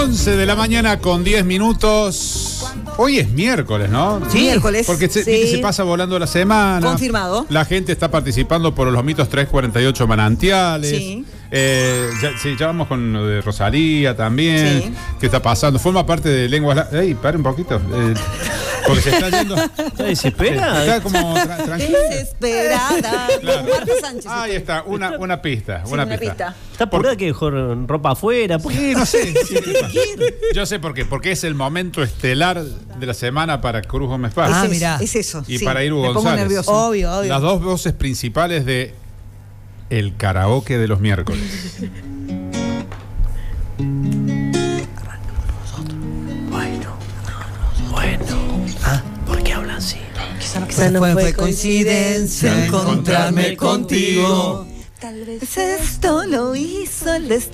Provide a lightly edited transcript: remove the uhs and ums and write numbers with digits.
11 de la mañana con 10 minutos. Hoy es miércoles, ¿no? Sí, miércoles. Porque se pasa volando la semana. Confirmado. La gente está participando por los mitos 348 manantiales. Sí. Ya vamos con lo de Rosalía también. Sí. ¿Qué está pasando? Forma parte de Lenguas... pare un poquito. Porque se está yendo... ¿Está desesperada? Está como tranquila. Desesperada. Claro. Marta Sánchez. Ahí está, una pista. Sí, una pista. ¿Está apurada que dejó ropa afuera? Sí, no sé. Yo sé por qué. Porque es el momento estelar de la semana para Cruz Gómez Paz. Mirá. Es eso. Y para Iru González. Me pongo nervioso. Obvio. Las dos voces principales de el karaoke de los miércoles. Bueno. ¿Por qué hablan así? Quizá no fue coincidencia encontrarme contigo. Tal vez esto lo hizo el destino.